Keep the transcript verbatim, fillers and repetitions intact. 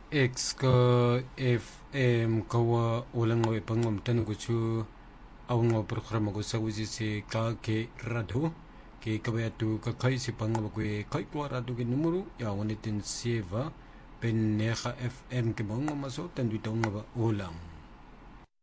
X ka F M kawa ulang ngawi pangom tanu kuchu awang ngaw programa ko sa wisi si ka ke rado ke kabayatu ka kai si pangam ko kai ko rado ke numero ya wanitin sieva pen neha F M ke bangom maso tan du tawng ba ulang